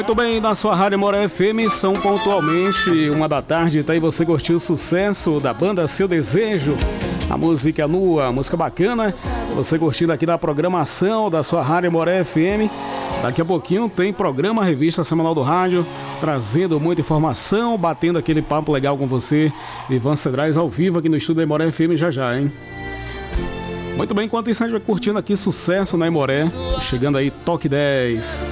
Muito bem, na sua Rádio Moré FM, são pontualmente 1 da tarde, tá aí você curtiu o sucesso da banda Seu Desejo, a música nua, a música bacana, você curtindo aqui na programação da sua Rádio Moré FM. Daqui a pouquinho tem programa Revista Semanal do Rádio, trazendo muita informação, batendo aquele papo legal com você, Ivan Cedrais ao vivo aqui no estúdio da Moré FM já, hein? Muito bem, enquanto isso a gente vai curtindo aqui sucesso na Imoré, chegando aí Toque 10.